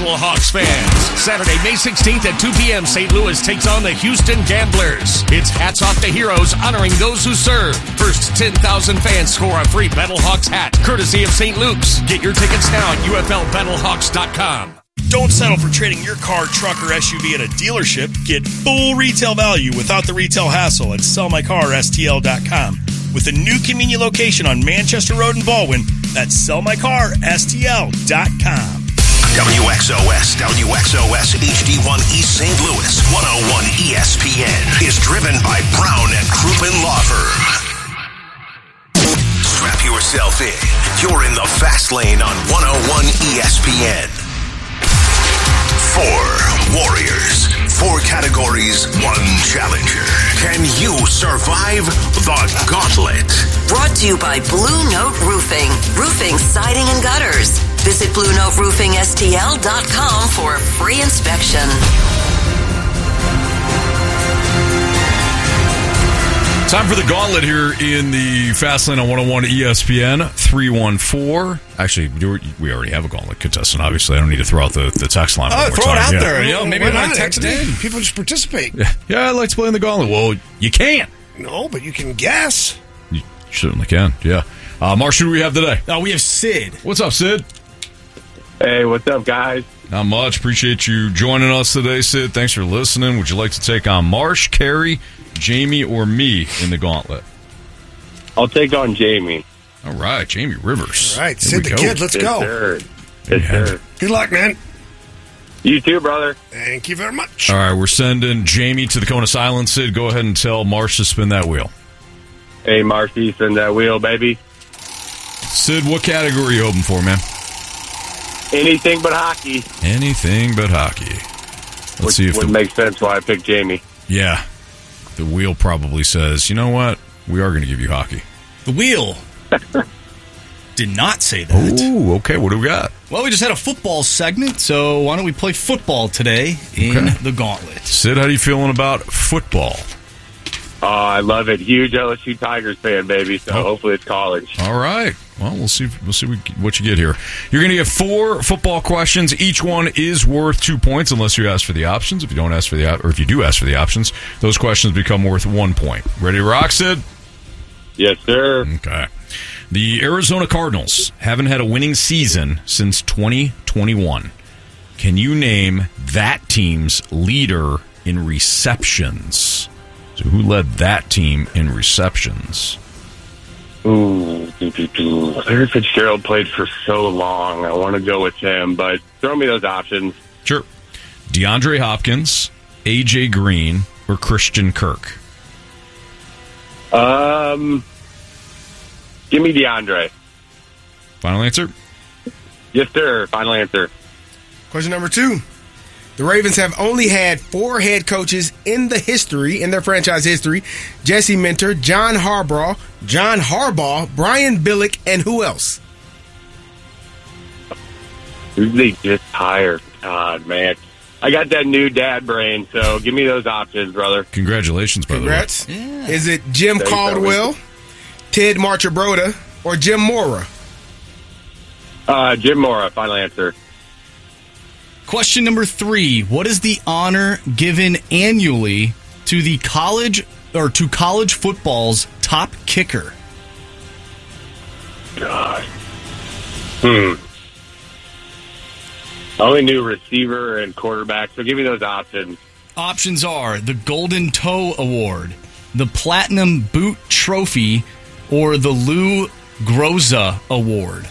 Battlehawks fans. Saturday, May 16th at 2 p.m., St. Louis takes on the Houston Gamblers. It's hats off to heroes honoring those who serve. First 10,000 fans score a free Battlehawks hat, courtesy of St. Luke's. Get your tickets now at UFLBattlehawks.com. Don't settle for trading your car, truck, or SUV at a dealership. Get full retail value without the retail hassle at sellmycarstl.com. With a new convenient location on Manchester Road in Baldwin, that's sellmycarstl.com. WXOS HD1 East St. Louis 101 ESPN is driven by Brown and Crouppen Law Firm. Strap yourself in. You're in the fast lane on 101 ESPN. 4 warriors, 4 categories, 1 challenger. Can you survive the gauntlet? Brought to you by Blue Note Roofing. Roofing, siding, and gutters. Visit BlueNoteRoofingSTL.com for a free inspection. Time for the gauntlet here in the Fastlane on 101 ESPN. 314. Actually, we already have a gauntlet contestant, obviously. I don't need to throw out the text line. Oh, throw it out there. Yeah. Maybe I want to text in. People just participate. Yeah, I'd like to play in the gauntlet. Well, you can't. No, but you can guess. You certainly can, yeah. Marsh, who do we have today? We have Sid. What's up, Sid? Hey, what's up, guys? Not much. Appreciate you joining us today, Sid. Thanks for listening. Would you like to take on Marsh, Carrie, Jamie, or me in the gauntlet? I'll take on Jamie. All right, Jamie Rivers. All right, Sid the Kid, let's go. Sir. Yes, sir. Good luck, man. You too, brother. Thank you very much. All right, we're sending Jamie to the cone of silence. Sid, go ahead and tell Marsh to spin that wheel. Hey, Marshy, send that wheel, baby. Sid, what category are you hoping for, man? Anything but hockey. Anything but hockey. Let's see if would make sense why I picked Jamie. Yeah. The wheel probably says, you know what? We are going to give you hockey. The wheel did not say that. Ooh, okay. What do we got? Well, we just had a football segment, so why don't we play football today in the gauntlet? Sid, how are you feeling about football? Oh, I love it. Huge LSU Tigers fan, baby. So hopefully it's college. All right. Well, we'll see what you get here. You're going to get 4 football questions. Each one is worth 2 points unless you ask for the options. If you don't ask for or if you do ask for the options, those questions become worth 1 point. Ready to rock, Sid? Yes, sir. Okay. The Arizona Cardinals haven't had a winning season since 2021. Can you name that team's leader in receptions? So who led that team in receptions? Ooh, Larry Fitzgerald played for so long. I want to go with him, but throw me those options. Sure. DeAndre Hopkins, A.J. Green, or Christian Kirk? Give me DeAndre. Final answer? Yes, sir. Final answer. Question number 2. The Ravens have only had 4 head coaches in their franchise history. Jesse Minter, John Harbaugh, Brian Billick, and who else? Who's they just hired? God, man. I got that new dad brain, so give me those options, brother. Congratulations, by Congrats. the way. Yeah. Is it Jim Caldwell, Ted Marchibroda, or Jim Mora? Jim Mora, final answer. Question number 3. What is the honor given annually to the college football's top kicker? God. I only knew receiver and quarterback, so give me those options. Options are the Golden Toe Award, the Platinum Boot Trophy, or the Lou Groza Award.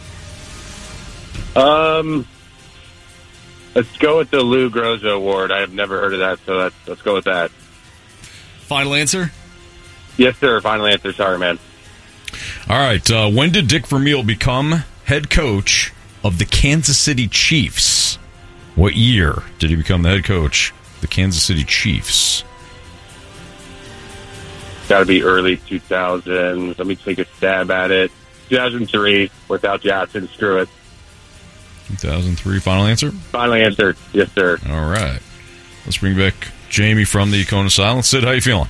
Let's go with the Lou Groza Award. I have never heard of that, so let's go with that. Final answer? Yes, sir. Final answer. Sorry, man. All right. When did Dick Vermeil become head coach of the Kansas City Chiefs? What year did he become the head coach of the Kansas City Chiefs? Got to be early 2000s. Let me take a stab at it. 2003, without Jackson. Screw it. 2003. Final answer? Final answer. Yes, sir. All right. Let's bring back Jamie from the Cone of Silence. Sid, how you feeling?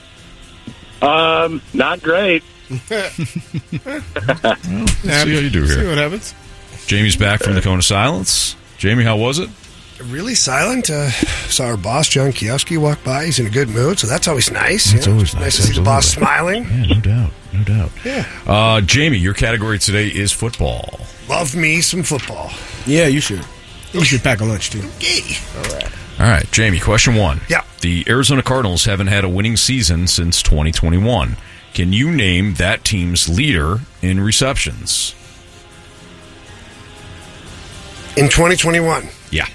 Not great. Well, see how you do here. See what happens. Jamie's back from the Cone of Silence. Jamie, how was it? Really silent. Saw our boss, John Kiewski, walk by. He's in a good mood, so that's always nice. That's always nice. Nice to see the boss smiling. Yeah, no doubt. Yeah. Jamie, your category today is football. Love me some football. Yeah, you should. You should pack a lunch, too. Yay. All right, Jamie, question 1. Yeah. The Arizona Cardinals haven't had a winning season since 2021. Can you name that team's leader in receptions? In 2021? Yeah.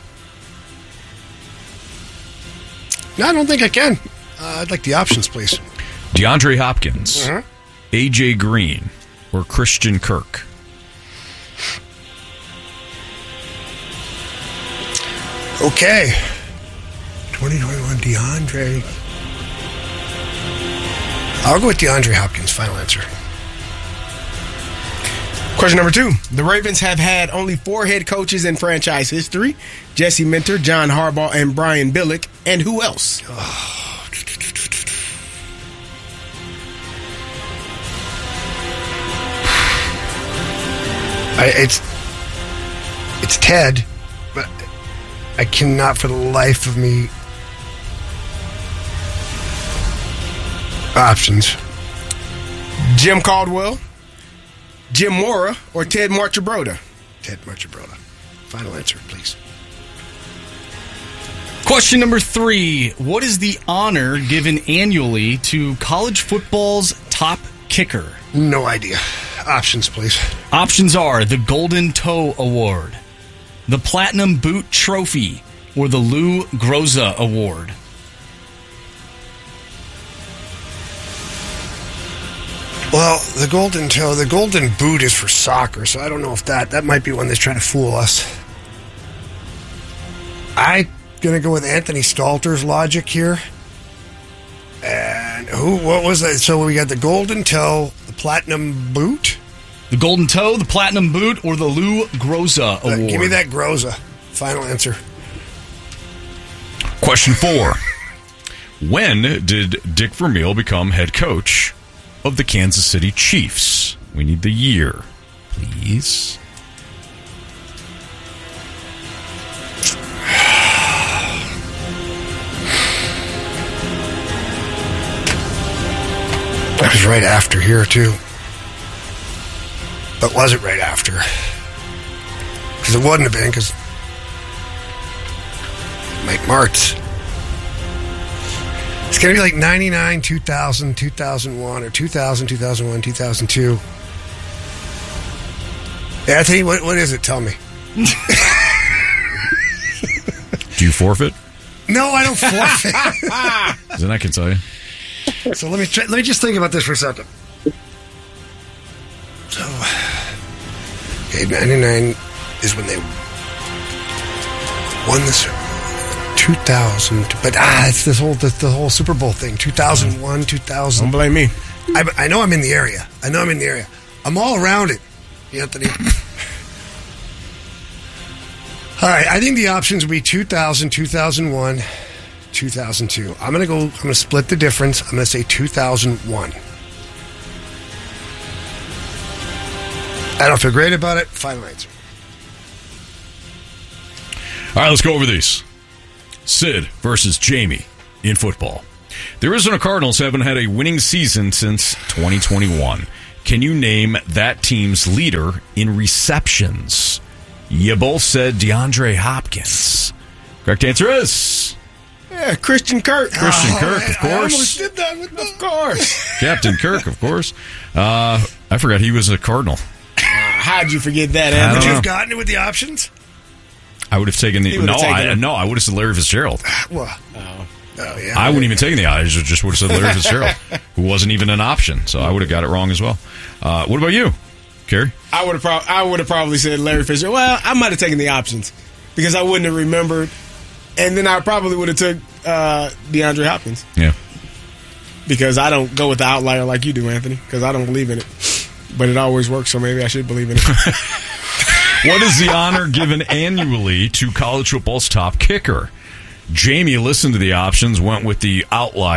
No, I don't think I can. I'd like the options, please. DeAndre Hopkins, A.J. Green, or Christian Kirk? Okay. 2021 DeAndre. I'll go with DeAndre Hopkins. Final answer. Question number 2. The Ravens have had only 4 head coaches in franchise history. Jesse Minter, John Harbaugh, and Brian Billick. And who else? It's Ted, but I cannot for the life of me. Options. Jim Caldwell, Jim Mora, or Ted Marchibroda? Ted Marchibroda. Final answer, please. Question number 3. What is the honor given annually to college football's top kicker? No idea. Options, please. Options are the Golden Toe Award, the Platinum Boot Trophy, or the Lou Groza Award. Well, the Golden Toe, the Golden Boot is for soccer, so I don't know if that might be one that's trying to fool us. I'm going to go with Anthony Stalter's logic here. And what was that? So we got the Golden Toe, the Platinum Boot? The Golden Toe, the Platinum Boot, or the Lou Groza Award? Give me that Groza. Final answer. Question 4. When did Dick Vermeil become head coach of the Kansas City Chiefs? We need the year, please. That was right after here, too. But was it right after? Because it wouldn't have been, because Mike Martz. It's going to be like 99, 2000, 2001, or 2000, 2001, 2002. Anthony, what is it? Tell me. Do you forfeit? No, I don't forfeit. Then I can tell you. So let me just think about this for a second. So, okay, 99 is when they won this 2000, but it's the whole Super Bowl thing. 2001, 2000. Don't blame me. I know I'm in the area. I'm all around it, Anthony. All right, I think the options would be 2000, 2001, 2002. I'm going to split the difference. I'm going to say 2001. I don't feel great about it. Final answer. All right, let's go over these. Sid versus Jamie in football. The Arizona Cardinals haven't had a winning season since 2021. Can you name that team's leader in receptions? You both said DeAndre Hopkins. Correct answer is... Yeah, Christian Kirk. Christian Kirk, of course. I almost did that with Of course. Captain Kirk, of course. I forgot he was a Cardinal. How'd you forget that, I Anthony? Would don't you know. have gotten it with the options? I would have taken the... He would have taken him. I would have said Larry Fitzgerald. Well, oh yeah. I wouldn't even taken the odds. I just would have said Larry Fitzgerald, who wasn't even an option. So I would have got it wrong as well. What about you, Kerry? I would have probably said Larry Fitzgerald. Well, I might have taken the options because I wouldn't have remembered, and then I probably would have took DeAndre Hopkins Yeah. because I don't go with the outlier like you do, Anthony, because I don't believe in it. But it always works, so maybe I should believe in it. What is the honor given annually to college football's top kicker? Jamie listened to the options, went with the outlier,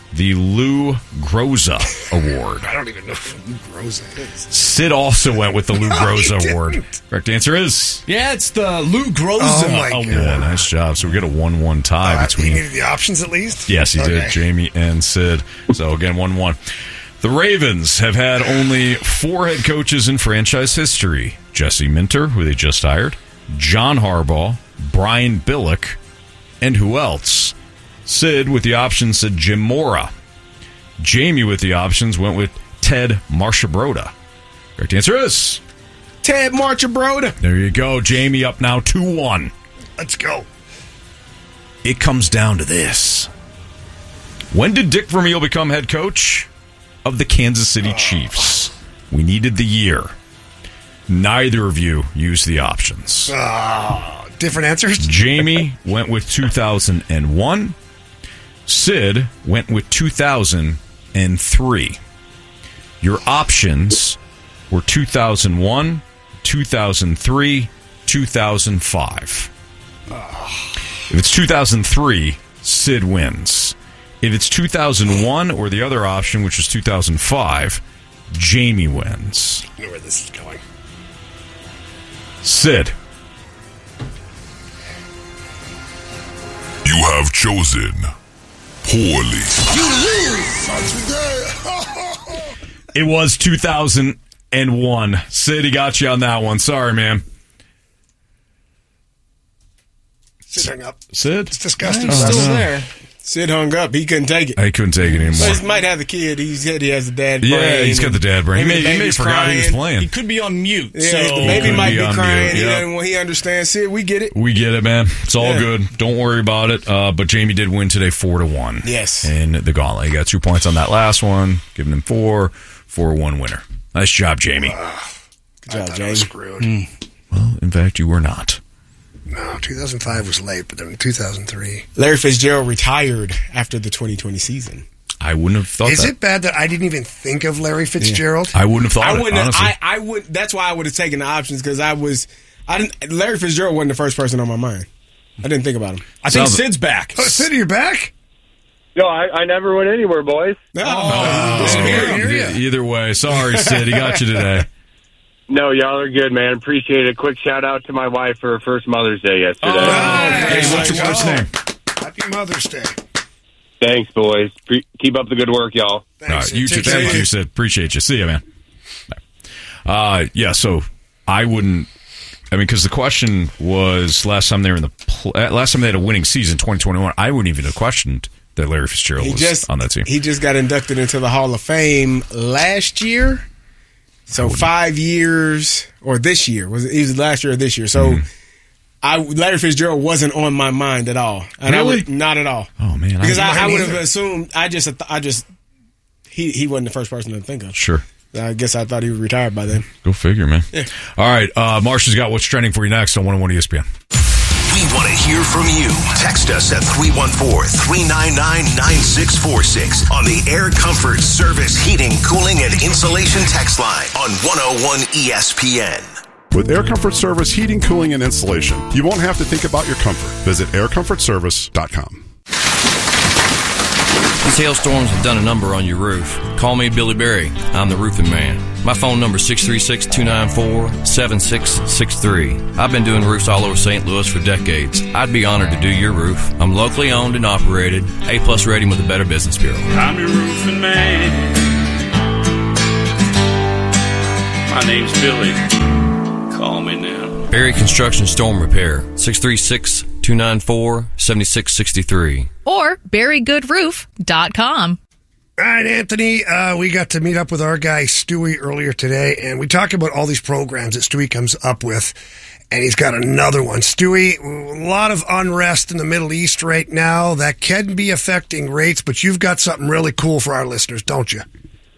the Lou Groza Award. I don't even know who Lou Groza is. Sid also went with the Lou Groza Award. Correct answer is... Yeah, it's the Lou Groza Award. Yeah, nice job. So we get a 1-1 tie between... He needed the options at least? Yes, he did. Jamie and Sid. So again, 1-1. The Ravens have had only 4 head coaches in franchise history. Jesse Minter, who they just hired, John Harbaugh, Brian Billick, and who else? Sid with the options said Jim Mora. Jamie with the options went with Ted Marchibroda. Correct answer is... Ted Marchibroda. There you go. Jamie up now 2-1. Let's go. It comes down to this. When did Dick Vermeil become head coach of the Kansas City Chiefs? We needed the year. Neither of you used the options. Different answers? Jamie went with 2001. Sid went with 2003. Your options were 2001, 2003, 2005. If it's 2003, Sid wins. If it's 2001 or the other option, which is 2005, Jamie wins. I know where this is going. Sid. You have chosen poorly. You lose! It was 2001. Sid, he got you on that one. Sorry, man. Sid hung up. Sid? It's disgusting. He's still there. Sid hung up. He couldn't take it. I couldn't take it anymore. He might have the kid. He said he has the dad brain. Yeah, he's got the dad brain. He may have forgot he was playing. He could be on mute. Yeah, So the baby might be on crying. mute, yep. He understands. Sid, we get it. We get it, man. It's all good. Don't worry about it. But Jamie did win today 4-1. Yes. In the gauntlet. He got 2 points on that last one, giving him 4-1 winner. Nice job, Jamie. Good job, I Jamie. was screwed. Well, in fact, you were not. No, 2005 was late, but then 2003. Larry Fitzgerald retired after the 2020 season. I wouldn't have thought Is that. it bad that I didn't even think of Larry Fitzgerald? I wouldn't have thought it, honestly. I would. That's why I would have taken the options because Larry Fitzgerald wasn't the first person on my mind. I didn't think about him. I think Sid's back. Oh, Sid, you're back? No, I never went anywhere, boys. Either way. Sorry, Sid. He got you today. No, y'all are good, man. Appreciate it. Quick shout out to my wife for her first Mother's Day yesterday. Hey, what's your wife's name? Happy Mother's Day. Thanks, boys. Keep up the good work, y'all. Thanks, You too. Sid. Thank you, Sid. Appreciate you. See you, man. Yeah, so I wouldn't. I mean, because the question was last time they had a winning season, 2021. I wouldn't even have questioned that Larry Fitzgerald was on that team. He just got inducted into the Hall of Fame last year. So 5 years, or this year. Was it either last year or this year? So Larry Fitzgerald wasn't on my mind at all. And Really? Not at all. Oh, man. Because I would have assumed, he wasn't the first person to think of. Sure. I guess I thought he was retired by then. Go figure, man. Yeah. All right. Marcia's got what's trending for you next on 101 ESPN. We want to hear from you. Text us at 314-399-9646 on the Air Comfort Service Heating, Cooling, and Insulation text line on 101 ESPN. With Air Comfort Service Heating, Cooling, and Installation, you won't have to think about your comfort. Visit aircomfortservice.com. These hailstorms have done a number on your roof. Call me Billy Berry. I'm the roofing man. My phone number is 636-294-7663. I've been doing roofs all over St. Louis for decades. I'd be honored to do your roof. I'm locally owned and operated. A+ rating with the Better Business Bureau. I'm your roofing man. My name's Billy. Call me now. Berry Construction Storm Repair. 636-294-7663. Or BerryGoodRoof.com. All right, Anthony, we got to meet up with our guy Stewie earlier today, and we talked about all these programs that Stewie comes up with, and he's got another one. Stewie, a lot of unrest in the Middle East right now that can be affecting rates, but you've got something really cool for our listeners, don't you?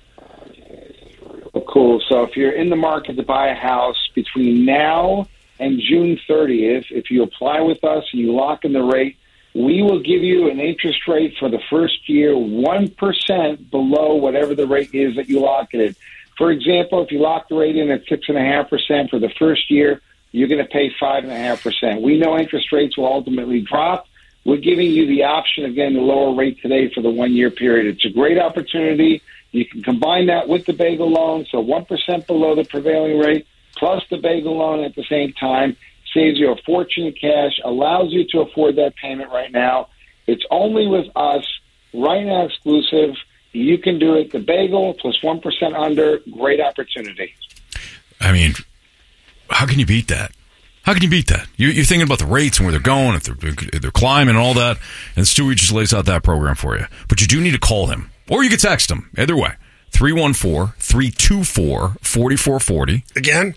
Well, cool. So if you're in the market to buy a house between now and June 30th, if you apply with us and you lock in the rate, we will give you an interest rate for the first year 1% below whatever the rate is that you lock it in. For example, if you lock the rate in at 6.5% for the first year, you're going to pay 5.5%. We know interest rates will ultimately drop. we're giving you the option of getting the lower rate today for the 1 year period. It's a great opportunity. You can combine that with the bagel loan, so 1% below the prevailing rate, plus the bagel loan at the same time, saves you a fortune in cash, allows you to afford that payment right now. It's only with us, right now exclusive. You can do it. The bagel plus 1% under, great opportunity. I mean, how can you beat that? How can you beat that? You're thinking about the rates and where they're going, if they're climbing and all that, and Stewie just lays out that program for you. But you do need to call him, or you can text him. Either way, 314-324-4440. Again,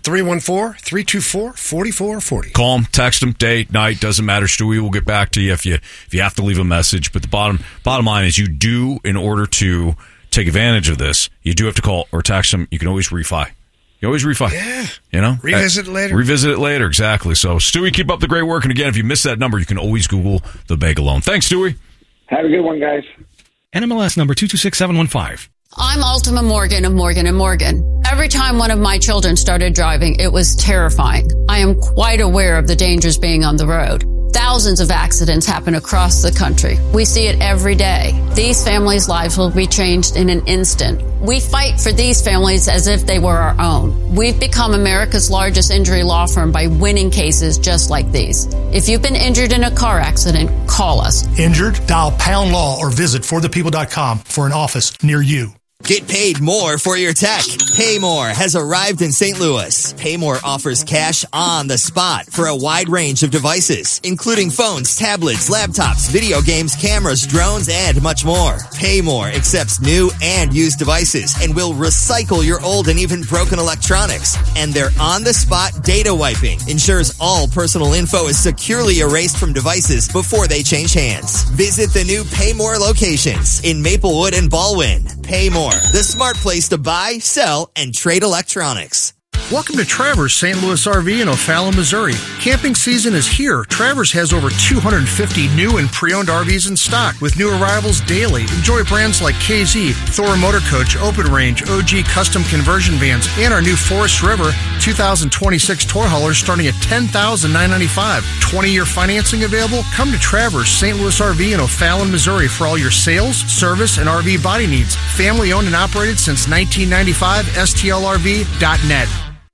314-324-4440. Call him, text him, day, night, doesn't matter. Stewie will get back to you if you have to leave a message. But the bottom line is, you do, in order to take advantage of this, you do have to call or text him. You can always refi. You always refi. Yeah. You know? Revisit it later. Revisit it later, exactly. So, Stewie, keep up the great work. And again, if you miss that number, you can always Google the bagel loan. Thanks, Stewie. Have a good one, guys. NMLS number 226715. I'm Ultima Morgan of Morgan & Morgan. Every time one of my children started driving, it was terrifying. I am quite aware of the dangers being on the road. Thousands of accidents happen across the country. We see it every day. These families' lives will be changed in an instant. We fight for these families as if they were our own. We've become America's largest injury law firm by winning cases just like these. If you've been injured in a car accident, call us. Injured? Dial # law or visit forthepeople.com for an office near you. Get paid more for your tech. Paymore has arrived in St. Louis. Paymore offers cash on the spot for a wide range of devices, including phones, tablets, laptops, video games, cameras, drones, and much more. Paymore accepts new and used devices and will recycle your old and even broken electronics. And their on-the-spot data wiping ensures all personal info is securely erased from devices before they change hands. Visit the new Paymore locations in Maplewood and Baldwin. Paymore, the smart place to buy, sell, and trade electronics. Welcome to Travers St. Louis RV in O'Fallon, Missouri. Camping season is here. Travers has over 250 new and pre-owned RVs in stock with new arrivals daily. Enjoy brands like KZ, Thor Motor Coach, Open Range, OG Custom Conversion Vans, and our new Forest River 2026 toy haulers starting at $10,995. 20-year financing available? Come to Travers St. Louis RV in O'Fallon, Missouri for all your sales, service, and RV body needs. Family owned and operated since 1995. STLRV.net.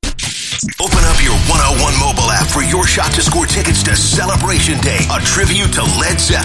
Open up your 101 mobile app for your shot to score tickets to Celebration Day, a tribute to Led Zeppelin.